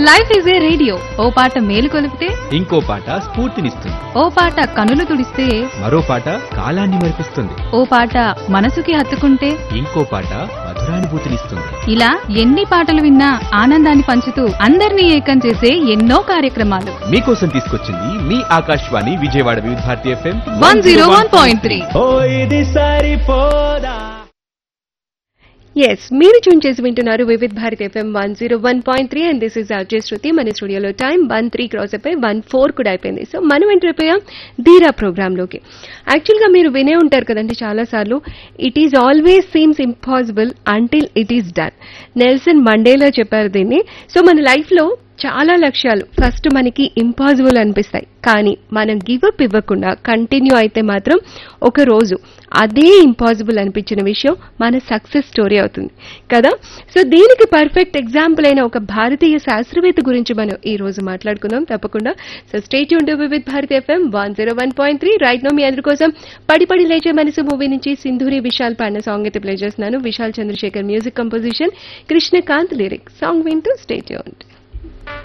Life is a radio ఓ పాట మేలు కొలిపితే ఇంకో పాట స్ఫూర్తినిస్తుంది. ఓ పాట కనులు తుడిస్తే మరో పాట కాలాన్ని మరిపిస్తుంది. ఓ పాట మనసుకి హత్తుకుంటే ఇంకో పాట మధురానుభూతినిస్తుంది. ఇలా ఎన్ని పాటలు విన్నా ఆనందాన్ని పంచుతూ అందరినీ ఏకం చేసే ఎన్నో కార్యక్రమాలు మీకోసం తీసుకొచ్చింది మీ ఆకాశవాణి విజయవాడ వివిధ భారతి FM 101.3. ఓ ఇది సరిపోదా. ఎస్ మీరు ట్యూన్ చేసి వింటున్నారు Vividh Bharat FM 101.3 and this is Ajay శృతి. మన స్టూడియోలో టైం 1:03 క్రాస్ అయిపోయి 1:04 కూడా అయిపోయింది. సో మనం ఎంటర్ అయిపోయాం ధీరా ప్రోగ్రాంలోకి. యాక్చువల్గా మీరు వినే ఉంటారు కదండి చాలాసార్లు, it is always seems impossible until it is done. Nelson Mandela చెప్పారు దీన్ని. సో మన లైఫ్లో చాలా లక్ష్యాలు ఫస్ట్ మనకి ఇంపాసిబుల్ అనిపిస్తాయి, కానీ మనం గివప్ ఇవ్వకుండా కంటిన్యూ అయితే మాత్రం ఒక రోజు అదే ఇంపాసిబుల్ అనిపించిన విషయం మన సక్సెస్ స్టోరీ అవుతుంది కదా. సో దీనికి పర్ఫెక్ట్ ఎగ్జాంపుల్ అయిన ఒక భారతీయ శాస్త్రవేత్త గురించి మనం ఈ రోజు మాట్లాడుకుందాం తప్పకుండా. So stay tuned with Bharati FM 101.3. Right no మీ అందరి కోసం పడి పడి లేచే మనసు మూవీ నుంచి సింధూరి విశాల్ పాడిన సాంగ్ అయితే ప్లే చేస్తున్నాను. Vishal Chandrasekhar music composition, Krishnakanth lyric. Song వింటూ స్టే ట్యూన్డ్.